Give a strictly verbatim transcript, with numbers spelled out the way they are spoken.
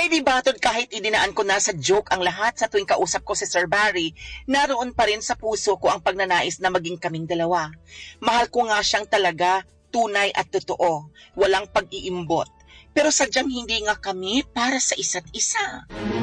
Ay di batod kahit idinaan ko na sa joke ang lahat sa tuwing kausap ko si Sir Barry, naroon pa rin sa puso ko ang pagnanais na maging kaming dalawa. Mahal ko nga siyang talaga, tunay at totoo, walang pag-iimbot. Pero sadyang hindi nga kami para sa isa't isa.